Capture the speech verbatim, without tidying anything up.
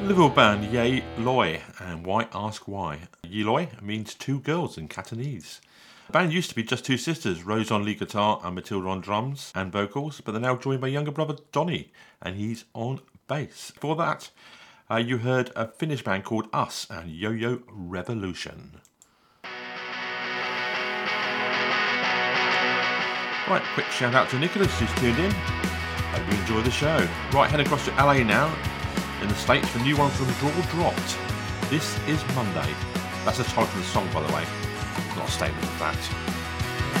Liverpool band Ye Loi, and why ask why? Ye Loi means two girls in Catanese. The band used to be just two sisters, Rose on lead guitar and Matilda on drums and vocals, but they're now joined by younger brother Donny, and he's on bass. Before that, uh, you heard a Finnish band called Us and Yo-Yo Revolution. Right, quick shout out to Nicholas who's tuned in. Hope you enjoy the show. Right, head across to L A now, in the States, for a new one from Draw Dropped. This is Monday. That's the title of the song, by the way. Not a statement of fact.